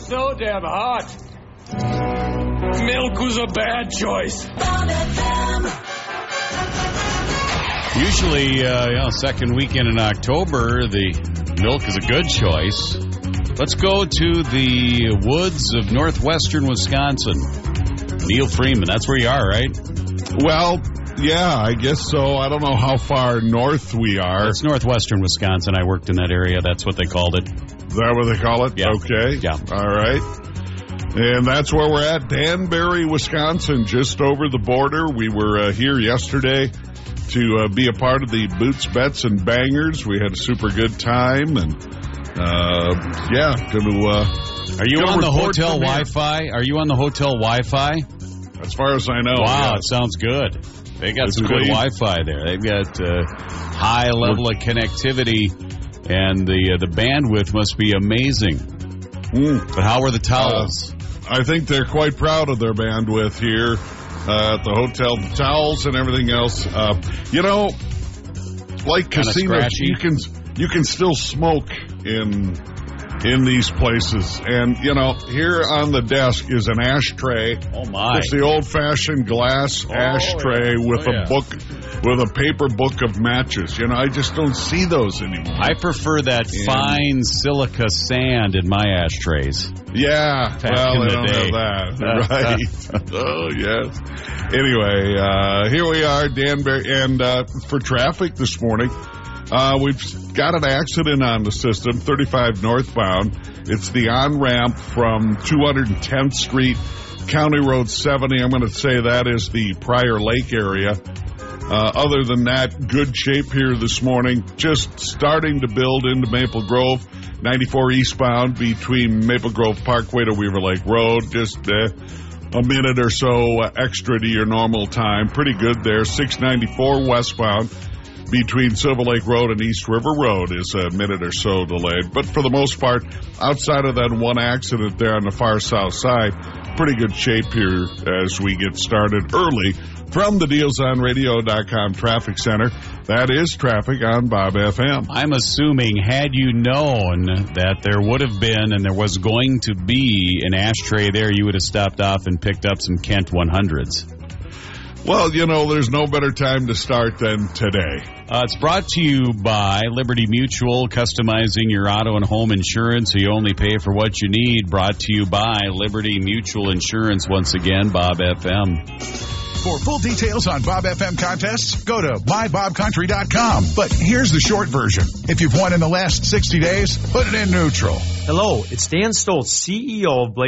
so damn hot. Milk was a bad choice. Usually, second weekend in October, the milk is a good choice. Let's go to the woods of northwestern Wisconsin. Neil Freeman, that's where you are, right? Well, yeah, I guess so. I don't know how far north we are. It's northwestern Wisconsin. I worked in that area. That's what they called it. Is that what they call it? Yeah. Okay. Yeah. All right. And that's where we're at, Danbury, Wisconsin, just over the border. We were here yesterday to be a part of the Boots, Bets, and Bangers. We had a super good time, and going to. Are you on the hotel Wi-Fi? Are you on the hotel Wi-Fi? As far as I know. Wow, yes. It sounds good. They got some good Wi-Fi there. They've got high level of connectivity, and the bandwidth must be amazing. But how are the towels? I think they're quite proud of their bandwidth here at the hotel. The towels and everything else. Like casinos, you can still smoke in these places. And, here on the desk is an ashtray. Oh, my. It's the old-fashioned glass ashtray with a book, with a paper book of matches. I just don't see those anymore. I prefer that fine silica sand in my ashtrays. Yeah, Back well, in they the don't day. have that. Right. Oh, yes. Anyway, here we are, Danbury. And for traffic this morning, we've got an accident on the system, 35 northbound. It's the on-ramp from 210th Street, County Road 70. I'm going to say that is the Prior Lake area. Other than that, good shape here this morning. Just starting to build into Maple Grove. 94 eastbound between Maple Grove Parkway to Weaver Lake Road. Just a minute or so extra to your normal time. Pretty good there. 694 westbound between Silver Lake Road and East River Road is a minute or so delayed. But for the most part, outside of that one accident there on the far south side, pretty good shape here as we get started early from the DealsOnRadio.com Traffic Center. That is traffic on Bob FM. I'm assuming, had you known that there would have been and there was going to be an ashtray there, you would have stopped off and picked up some Kent 100s. Well, there's no better time to start than today. It's brought to you by Liberty Mutual, customizing your auto and home insurance so you only pay for what you need. Brought to you by Liberty Mutual Insurance, once again, Bob FM. For full details on Bob FM contests, go to mybobcountry.com. But here's the short version. If you've won in the last 60 days, put it in neutral. Hello, it's Dan Stoltz, CEO of Blake